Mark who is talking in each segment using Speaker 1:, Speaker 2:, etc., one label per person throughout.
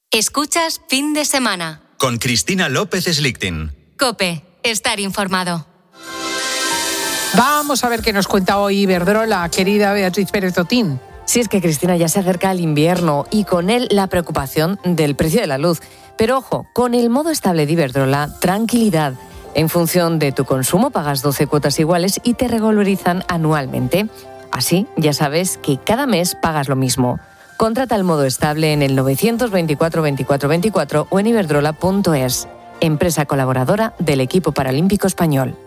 Speaker 1: Escuchas Fin de Semana.
Speaker 2: Con Cristina López Slichting.
Speaker 1: COPE. Estar informado.
Speaker 3: Vamos a ver qué nos cuenta hoy Iberdrola, querida Beatriz Pérez Otín.
Speaker 4: Sí, es que, Cristina, ya se acerca el invierno y con él la preocupación del precio de la luz. Pero ojo, con el modo estable de Iberdrola, tranquilidad. En función de tu consumo pagas 12 cuotas iguales y te revalorizan anualmente. Así, ya sabes que cada mes pagas lo mismo. Contrata el modo estable en el 924 24 24 o en iberdrola.es. Empresa colaboradora del equipo paralímpico español.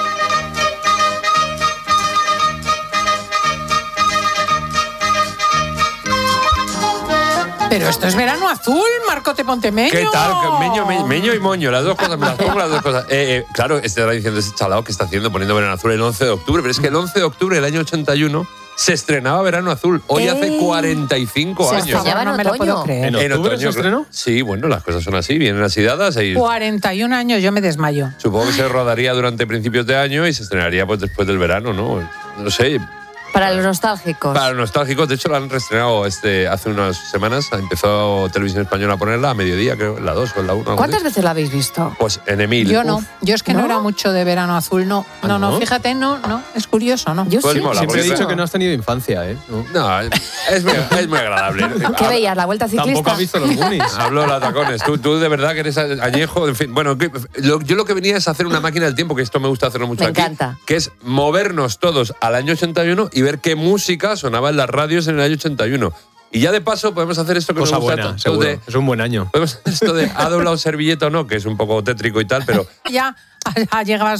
Speaker 3: Pero esto es verano azul, Marcote Pontemeño.
Speaker 5: ¿Qué tal? Meño y moño, las dos cosas, me las pongo las dos cosas. Claro, está diciendo ese chalao que está haciendo poniendo verano azul el 11 de octubre, pero es que el 11 de octubre del año 81 se estrenaba Verano Azul. Hoy hace 45 años.
Speaker 4: Se estrenaba
Speaker 3: no me lo puedo creer.
Speaker 5: ¿En otoño se estrenó? Sí, bueno, las cosas son así, vienen así dadas.
Speaker 3: 41 años, yo me desmayo.
Speaker 5: Supongo que se rodaría durante principios de año y se estrenaría pues después del verano, ¿no? No sé.
Speaker 4: Para los nostálgicos.
Speaker 5: Para los nostálgicos, de hecho la han reestrenado hace unas semanas. Empezó Televisión Española a ponerla a mediodía, creo, la 2 o la 1.
Speaker 4: ¿Cuántas veces la habéis visto?
Speaker 5: Pues en Emil.
Speaker 3: Yo no, yo es que no era mucho de Verano Azul, no. No, fíjate, no, es curioso, ¿no?
Speaker 4: Yo
Speaker 5: Pues
Speaker 4: sí.
Speaker 5: mola,
Speaker 6: Siempre he
Speaker 5: porque-
Speaker 6: dicho que no has tenido infancia, ¿eh?
Speaker 5: No, es muy agradable.
Speaker 4: ¿Qué veías? ¿La Vuelta Ciclista?
Speaker 6: Tampoco has visto los Goonies.
Speaker 5: Hablo de tacones. Tú de verdad que eres añejo. En fin, bueno, yo lo que venía es hacer una máquina del tiempo, que esto me gusta hacerlo mucho
Speaker 4: Me
Speaker 5: aquí.
Speaker 4: encanta.
Speaker 5: Que es movernos todos al año 81 y ver qué música sonaba en las radios en el año 81. Y ya de paso podemos hacer esto que
Speaker 6: Cosa
Speaker 5: nos gusta.
Speaker 6: buena, seguro. Es un buen año.
Speaker 5: Podemos hacer esto de ha doblado servilleta o no, que es un poco tétrico y tal, pero
Speaker 3: Ya ha llegado